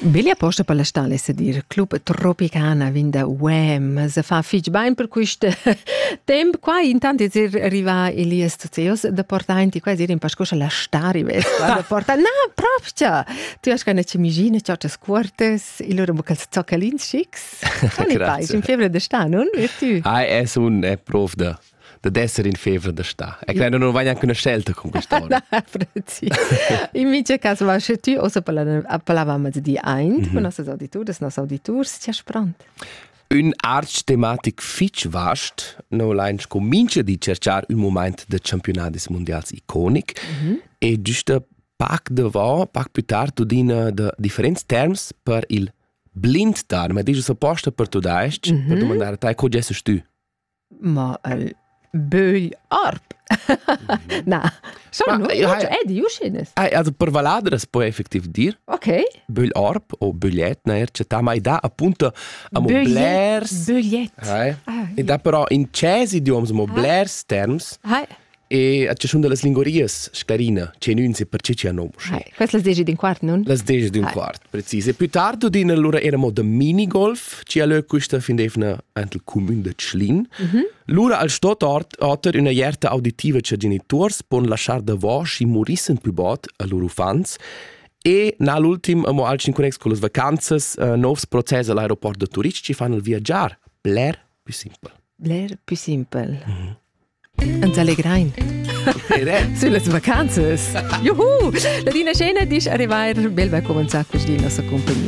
Bella posta per la stale, se dir Club Tropicana vinda Wham, se fa fitch bain per questo tempo qua intanto arriva Elias Tuzeos da portanti qua in pascoscia la stari vesta da porta na proprio tu hai una cemigina cioccia squartes e loro bucal zoccalin chics come fai in febbre da sta non e tu è un prof da essere in febbre da sta e credo non vai neanche una scelta con quest'ora in mio caso va se tu o se parlavamo di ein con nostri auditori si è sprant un arch tematic fitch vast no lines comincia di cercare un moment de campionats mondials iconic e giusto pac più tardi tu dina de differenti terms per il blind dar ma dice supposta per tu dai per domandare te cosa sei tu ma Böl Arp. Na, sono di uscines. Also per valadres puoi effektiv dir. Ok. Böl Arp o Böljet, na c'è ta mai da appunto a moblers. Böljet. E da però in cesi idioms moblers terms. E c'è sono delle lingorias sclarina, c'è un se per c'è non. Questo le 10 d'un quarto, non? Le 10 d'un quarto, preciso. E più tardi din allora eramo da minigolf, ci allora questa findevna antel comune de Schlin. Lura al Stottort otter una certa auditiva c'è genitors pon lasciar da voce i morissen più bot a loro fans. E nell'ultimo amo al cinquenex con le vacanze, novs processi all'aeroporto de turisti ci fanno il viaggiare. Blair più simple. Blair più simple. Ans Allegrain. Sulle vacanze. Juhu! La dina scena dice arrivare bel vai cominciare con la nostra compagnia.